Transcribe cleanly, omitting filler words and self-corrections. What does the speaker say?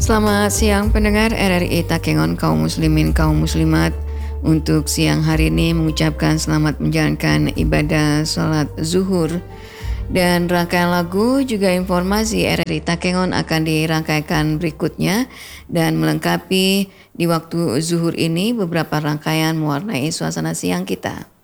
Selamat siang pendengar RRI Takengon kaum muslimin kaum muslimat. Untuk siang hari ini mengucapkan selamat menjalankan ibadah sholat zuhur. Dan rangkaian lagu juga informasi RRI Takengon akan dirangkaikan berikutnya. Dan melengkapi di waktu zuhur ini beberapa rangkaian mewarnai suasana siang kita.